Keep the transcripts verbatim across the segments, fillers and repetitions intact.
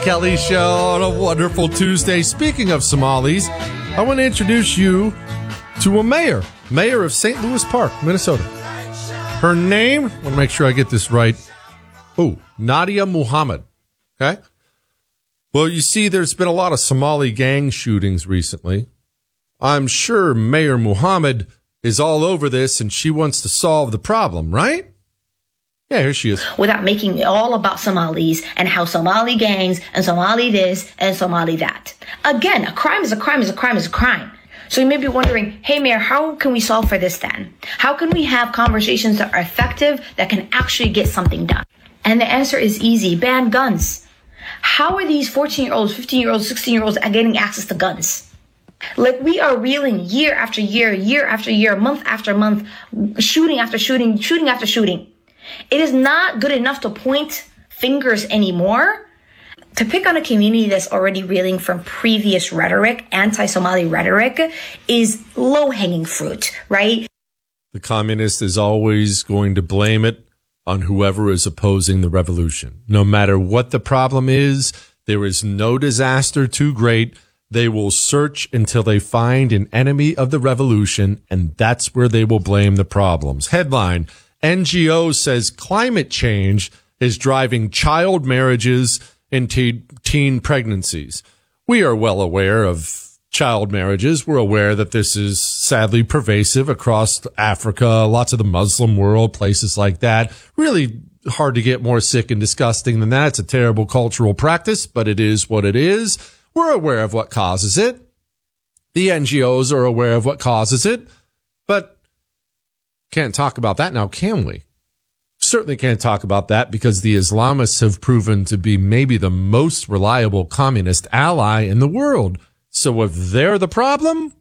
Kelly Show on a wonderful Tuesday. Speaking of Somalis, I want to introduce you to a mayor, mayor of Saint Louis Park, Minnesota. Her name, I want to make sure I get this right. Oh, Nadia Muhammad. Okay. Well, you see, there's been a lot of Somali gang shootings recently. I'm sure Mayor Muhammad is all over this and she wants to solve the problem, right? Yeah, here she is. Without making it all about Somalis and how Somali gangs and Somali this and Somali that. Again, a crime is a crime is a crime is a crime. So you may be wondering, hey, Mayor, how can we solve for this then? How can we have conversations that are effective, that can actually get something done? And the answer is easy. Ban guns. How are these fourteen-year-olds, fifteen-year-olds, sixteen-year-olds getting access to guns? Like, we are reeling year after year, year after year, month after month, shooting after shooting, shooting after shooting. It is not good enough to point fingers anymore. To pick on a community that's already reeling from previous rhetoric, anti-Somali rhetoric, is low-hanging fruit, right? The communist is always going to blame it on whoever is opposing the revolution. No matter what the problem is, there is no disaster too great. They will search until they find an enemy of the revolution, and that's where they will blame the problems. Headline: N G O says climate change is driving child marriages and te- teen pregnancies. We are well aware of child marriages. We're aware that this is sadly pervasive across Africa, lots of the Muslim world, places like that. Really hard to get more sick and disgusting than that. It's a terrible cultural practice, but it is what it is. We're aware of what causes it. The N G Os are aware of what causes it, but can't talk about that now, can we? Certainly can't talk about that because the Islamists have proven to be maybe the most reliable communist ally in the world. So if they're the problem,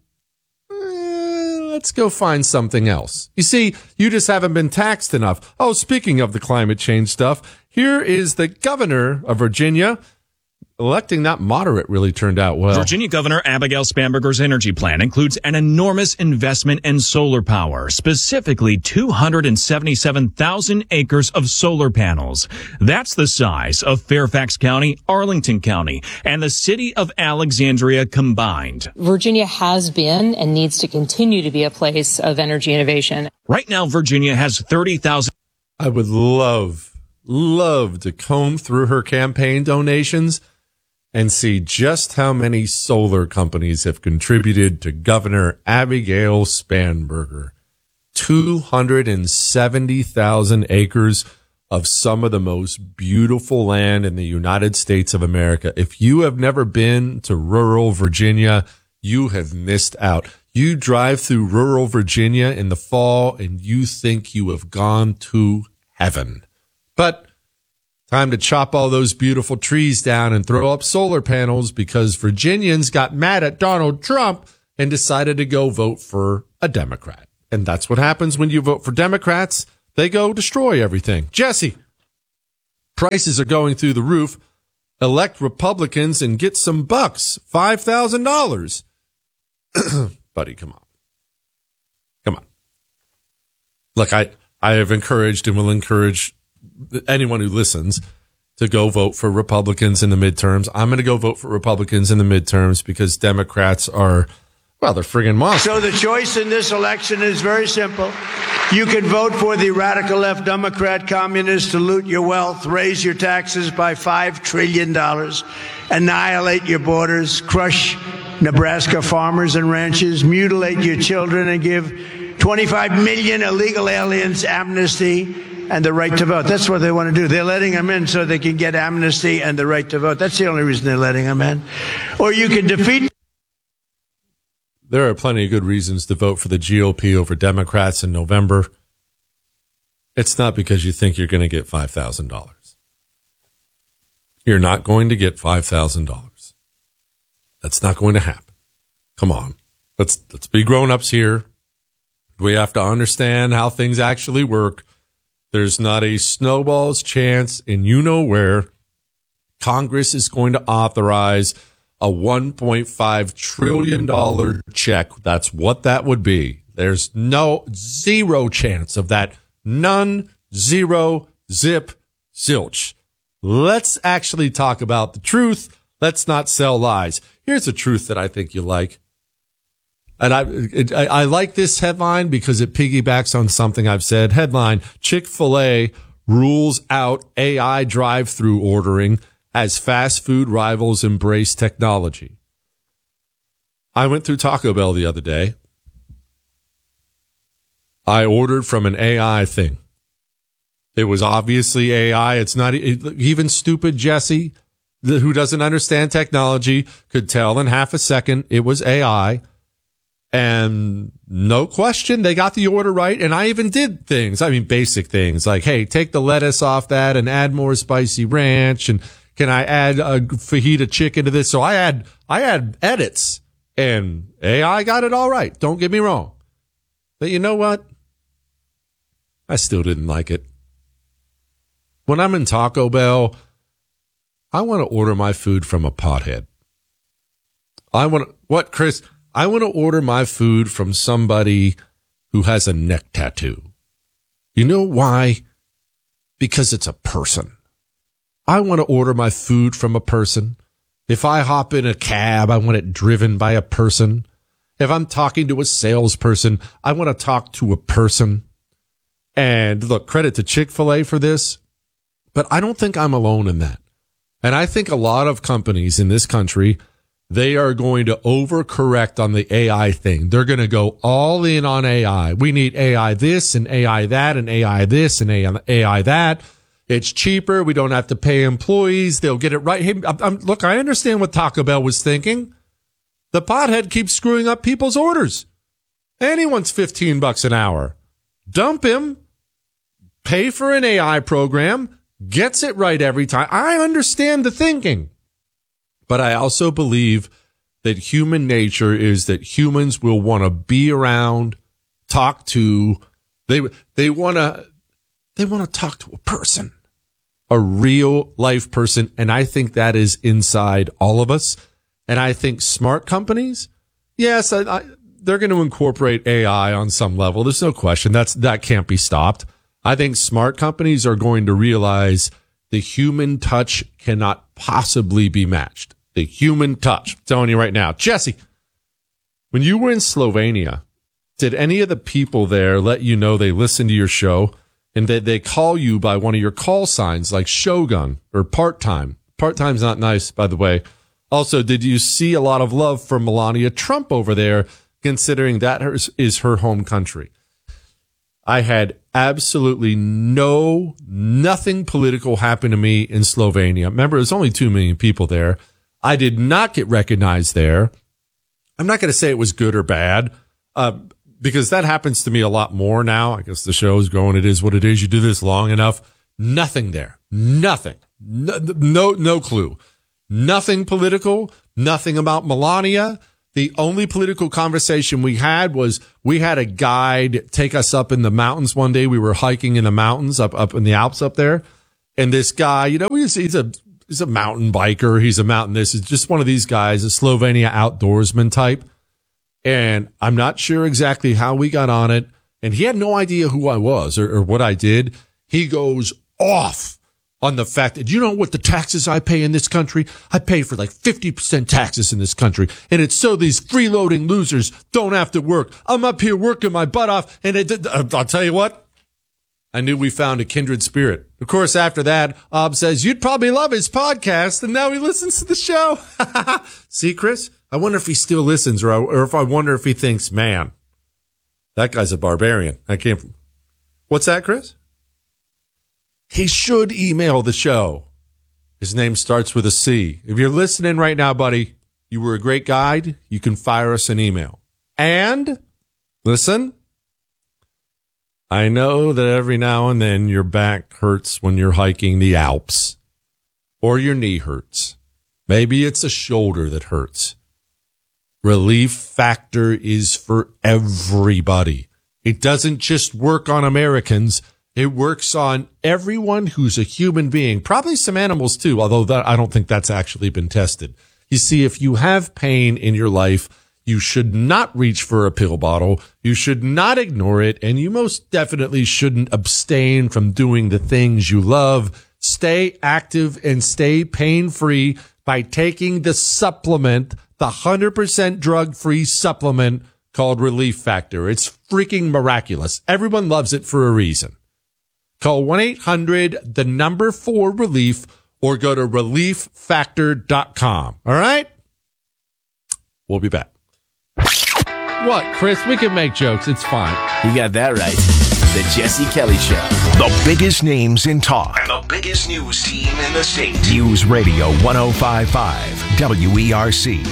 eh, let's go find something else. You see, you just haven't been taxed enough. Oh, speaking of the climate change stuff, here is the governor of Virginia. Electing that moderate really turned out well. Virginia Governor Abigail Spanberger's energy plan includes an enormous investment in solar power, specifically two hundred seventy-seven thousand acres of solar panels. That's the size of Fairfax County, Arlington County, and the city of Alexandria combined. Virginia has been and needs to continue to be a place of energy innovation. Right now, Virginia has thirty thousand. I would love, love to comb through her campaign donations and see just how many solar companies have contributed to Governor Abigail Spanberger. two hundred seventy thousand acres of some of the most beautiful land in the United States of America. If you have never been to rural Virginia, you have missed out. You drive through rural Virginia in the fall and you think you have gone to heaven. But time to chop all those beautiful trees down and throw up solar panels because Virginians got mad at Donald Trump and decided to go vote for a Democrat. And that's what happens when you vote for Democrats. They go destroy everything. Jesse, prices are going through the roof. Elect Republicans and get some bucks. five thousand dollars. Buddy, come on. Come on. Look, I, I have encouraged and will encourage anyone who listens to go vote for Republicans in the midterms. I'm going to go vote for Republicans in the midterms because Democrats are, well, they're friggin' monsters. So the choice in this election is very simple. You can vote for the radical left Democrat communists to loot your wealth, raise your taxes by five trillion dollars, annihilate your borders, crush Nebraska farmers and ranchers, mutilate your children, and give twenty-five million illegal aliens amnesty and the right to vote. That's what they want to do. They're letting them in so they can get amnesty and the right to vote. That's the only reason they're letting them in. Or you can defeat. There are plenty of good reasons to vote for the G O P over Democrats in November. It's not because you think you're going to get five thousand dollars. You're not going to get five thousand dollars. That's not going to happen. Come on. Let's, let's be grown-ups here. We have to understand how things actually work. There's not a snowball's chance in you know where Congress is going to authorize a one point five trillion dollars check. That's what that would be. There's no zero chance of that. None, zero, zip, zilch. let's actually talk about the truth. Let's not sell lies. Here's a truth that I think you like. And I, it, I, I like this headline because it piggybacks on something I've said. Headline, Chick-fil-A rules out A I drive-through ordering as fast food rivals embrace technology. I went through Taco Bell the other day. I ordered from an A I thing. It was obviously A I. It's not it, even stupid Jesse, who doesn't understand technology, could tell in half a second it was A I. And no question, they got the order right. And I even did things. I mean, basic things like, hey, take the lettuce off that and add more spicy ranch. And can I add a fajita chicken to this? So I had, I had edits, and A I got it all right. Don't get me wrong. But you know what? I still didn't like it. When I'm in Taco Bell, I want to order my food from a pothead. I want to, what, Chris? I want to order my food from somebody who has a neck tattoo. You know why? Because it's a person. I want to order my food from a person. If I hop in a cab, I want it driven by a person. If I'm talking to a salesperson, I want to talk to a person. And look, credit to Chick-fil-A for this, but I don't think I'm alone in that. And I think a lot of companies in this country, they are going to overcorrect on the A I thing. They're going to go all in on A I. We need A I this and A I that and A I this and A I that. It's cheaper. We don't have to pay employees. They'll get it right. Hey, I'm, I'm, look, I understand what Taco Bell was thinking. The pothead keeps screwing up people's orders. Anyone's fifteen bucks an hour. Dump him. Pay for an A I program. Gets it right every time. I understand the thinking. But I also believe that human nature is that humans will want to be around, talk to, they, they want to, they want to talk to a person, a real life person. And I think that is inside all of us. And I think smart companies, yes, I, I, they're going to incorporate A I on some level. There's no question. That's, that can't be stopped. I think smart companies are going to realize the human touch cannot possibly be matched. The human touch. I'm telling you right now. Jesse, when you were in Slovenia, did any of the people there let you know they listened to your show and that they call you by one of your call signs like Shogun or part-time? Part-time's not nice, by the way. Also, did you see a lot of love for Melania Trump over there, considering that is her home country? I had absolutely no, nothing political happen to me in Slovenia. Remember, there's only two million people there. I did not get recognized there. I'm not going to say it was good or bad, uh, because that happens to me a lot more now. I guess the show's going, it is what it is. You do this long enough. Nothing there. Nothing. No, no, no clue. Nothing political. Nothing about Melania. The only political conversation we had was we had a guide take us up in the mountains one day. We were hiking in the mountains up, up in the Alps up there. And this guy, you know, he's, he's a, he's a mountain biker. He's a mountain. This is just one of these guys, a Slovenia outdoorsman type. And I'm not sure exactly how we got on it. And he had no idea who I was or, or what I did. He goes off on the fact that, you know what the taxes I pay in this country? I pay for like fifty percent taxes in this country. And it's so these freeloading losers don't have to work. I'm up here working my butt off. And it, I'll tell you what, I knew we found a kindred spirit. Of course, after that, Ob says, you'd probably love his podcast. And now he listens to the show. See, Chris, I wonder if he still listens or, I, or if I wonder if he thinks, man, that guy's a barbarian. I can't. What's that, Chris? He should email the show. His name starts with a C. If you're listening right now, buddy, you were a great guide. You can fire us an email. And listen, I know that every now and then your back hurts when you're hiking the Alps or your knee hurts. Maybe it's a shoulder that hurts. Relief Factor is for everybody. It doesn't just work on Americans. It works on everyone who's a human being, probably some animals too, although that, I don't think that's actually been tested. You see, if you have pain in your life, you should not reach for a pill bottle. You should not ignore it. And you most definitely shouldn't abstain from doing the things you love Stay active and stay pain-free by taking the supplement, the one hundred percent drug-free supplement called Relief Factor. It's freaking miraculous. Everyone loves it for a reason. Call one eight hundred, the number four relief, or go to relief factor dot com. All right? We'll be back. What, Chris? We can make jokes. It's fine. You got that right. The Jesse Kelly Show. The biggest names in talk. And the biggest news team in the state. News Radio one oh five point five W E R C.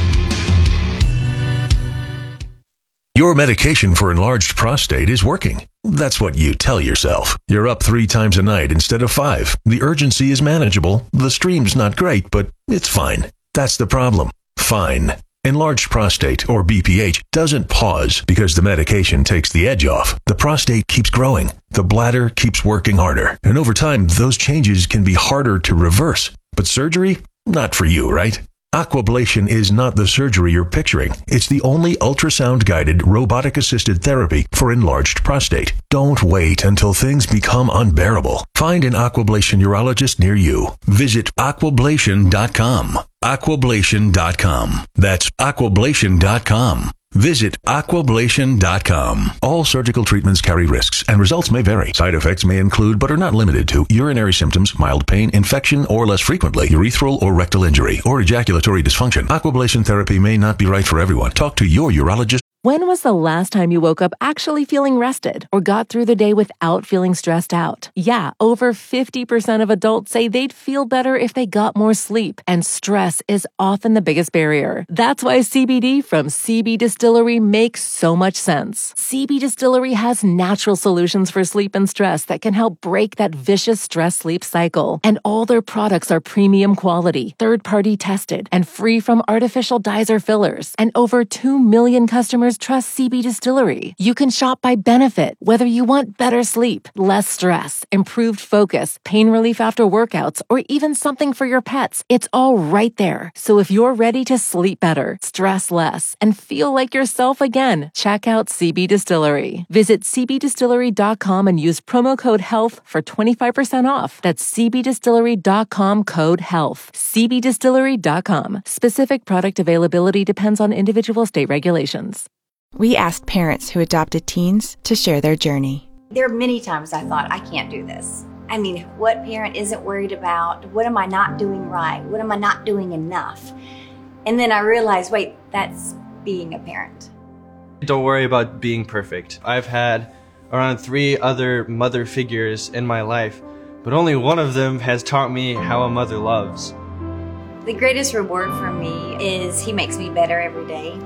Your medication for enlarged prostate is working. That's what you tell yourself. You're up three times a night instead of five. The urgency is manageable. The stream's not great, but it's fine. That's the problem. Fine. Enlarged prostate, or B P H, doesn't pause because the medication takes the edge off. The prostate keeps growing. The bladder keeps working harder. And over time, those changes can be harder to reverse. But surgery? Not for you, right? Aquablation is not the surgery you're picturing. It's the only ultrasound-guided, robotic-assisted therapy for enlarged prostate. Don't wait until things become unbearable. Find an Aquablation urologist near you. Visit aquablation dot com. aquablation dot com. That's aquablation dot com. Visit aquablation dot com. All surgical treatments carry risks, and results may vary. Side effects may include, but are not limited to, urinary symptoms, mild pain, infection, or less frequently, urethral or rectal injury, or ejaculatory dysfunction. Aquablation therapy may not be right for everyone. Talk to your urologist. When was the last time you woke up actually feeling rested or got through the day without feeling stressed out? Yeah, over fifty percent of adults say they'd feel better if they got more sleep, and stress is often the biggest barrier. That's why C B D from C B Distillery makes so much sense. C B Distillery has natural solutions for sleep and stress that can help break that vicious stress-sleep cycle. And all their products are premium quality, third-party tested, and free from artificial dyes or fillers. And over two million customers trust C B Distillery. You can shop by benefit, whether you want better sleep, less stress, improved focus, pain relief after workouts, or even something for your pets. It's all right there. So if you're ready to sleep better, stress less, and feel like yourself again, check out C B Distillery. Visit c b distillery dot com and use promo code HEALTH for twenty-five percent off. That's c b distillery dot com code HEALTH. c b distillery dot com. Specific product availability depends on individual state regulations. We asked parents who adopted teens to share their journey. There are many times I thought, I can't do this. I mean, what parent isn't worried about, what am I not doing right? What am I not doing enough? And then I realized, wait, that's being a parent. Don't worry about being perfect. I've had around three other mother figures in my life, but only one of them has taught me how a mother loves. The greatest reward for me is he makes me better every day.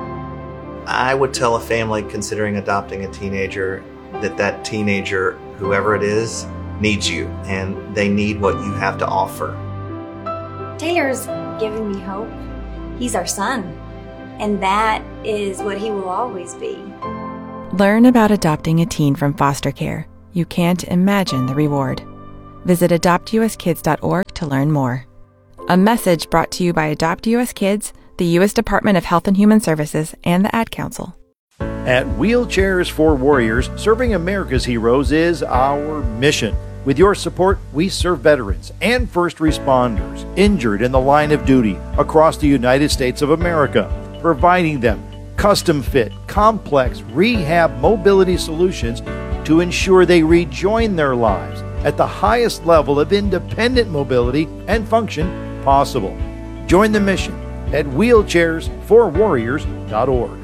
I would tell a family considering adopting a teenager that that teenager, whoever it is, needs you, and they need what you have to offer. Taylor's giving me hope. He's our son, and that is what he will always be. Learn about adopting a teen from foster care. You can't imagine the reward. Visit adopt u s kids dot org to learn more. A message brought to you by Adopt U S Kids, the U S Department of Health and Human Services, and the Ad Council. At Wheelchairs for Warriors, serving America's heroes is our mission. With your support, we serve veterans and first responders injured in the line of duty across the United States of America, providing them custom-fit, complex rehab mobility solutions to ensure they rejoin their lives at the highest level of independent mobility and function possible. Join the mission at wheelchairs for warriors dot org.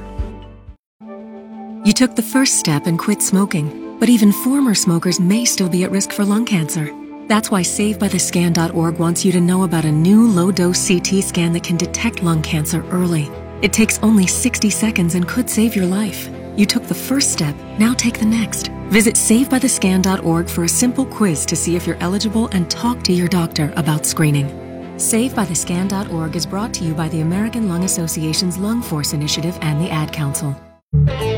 You took the first step and quit smoking, but even former smokers may still be at risk for lung cancer. That's why save by the scan dot org wants you to know about a new low-dose C T scan that can detect lung cancer early. It takes only sixty seconds and could save your life. You took the first step, now take the next. Visit save by the scan dot org for a simple quiz to see if you're eligible and talk to your doctor about screening. save by the scan dot org is brought to you by the American Lung Association's Lung Force Initiative and the Ad Council.